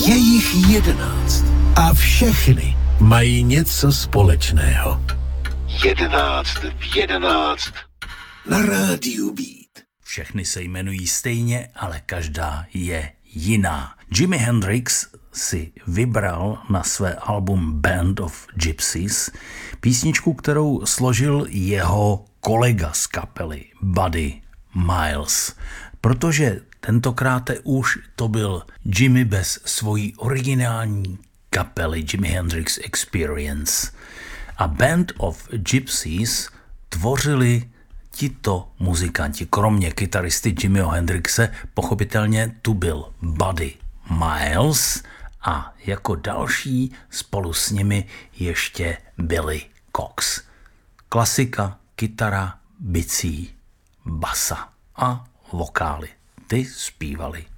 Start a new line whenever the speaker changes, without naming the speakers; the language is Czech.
Je jich 11 a všechny mají něco společného. 11 v 11 na rádiu Beat.
Všechny se jmenují stejně, ale každá je jiná. Jimi Hendrix si vybral na své album Band of Gypsys písničku, kterou složil jeho kolega z kapely Buddy Miles, protože tentokrát už to byl Jimi bez svojí originální kapely Jimi Hendrix Experience. A Band of Gypsys tvořili tito muzikanti, kromě kytaristy Jimiho Hendrixe, pochopitelně tu byl Buddy Miles a jako další spolu s nimi ještě Billy Cox. Klasika, kytara, bicí, basa a vokály. Ty zpívali